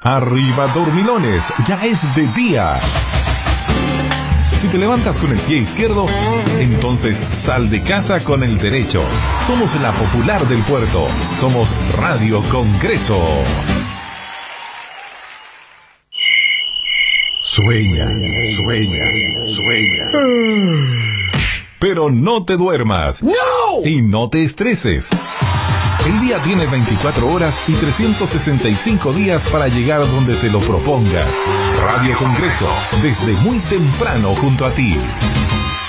Arriba dormilones, ya es de día. Si te levantas con el pie izquierdo, entonces sal de casa con el derecho. Somos la popular del puerto. Somos Radio Congreso. Sueña, sueña, sueña. Pero no te duermas. ¡No! Y no te estreses. El día tiene 24 horas y 365 días para llegar donde te lo propongas. Radio Congreso, desde muy temprano junto a ti.